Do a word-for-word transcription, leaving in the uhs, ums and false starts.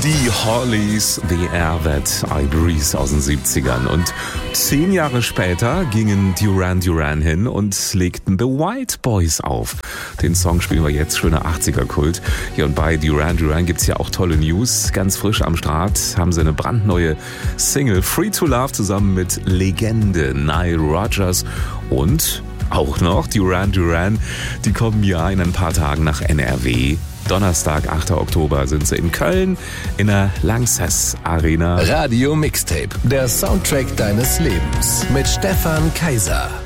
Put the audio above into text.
Die Hollies, The Air That I Breathe aus den siebzigern. Und zehn Jahre später gingen Duran Duran hin und legten The White Boys auf. Den Song spielen wir jetzt, schöner achtziger-Kult. Hier und bei Duran Duran gibt's ja auch tolle News. Ganz frisch am Start haben sie eine brandneue Single Free to Love zusammen mit Legende Nile Rodgers und auch noch Duran Duran. Die kommen ja in ein paar Tagen nach N R W. Donnerstag, achter Oktober sind sie in Köln in der Lanxess Arena. Radio Mixtape, der Soundtrack deines Lebens mit Stefan Kaiser.